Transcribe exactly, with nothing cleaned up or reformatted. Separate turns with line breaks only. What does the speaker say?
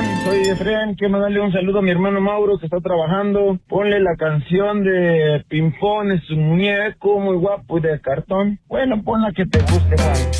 Juan, soy Efraín. Quiero mandarle un saludo a mi hermano Mauro que está trabajando. Ponle la canción de Pimpón, es un muñeco muy guapo y de cartón. Bueno, pon la que te guste, Juan.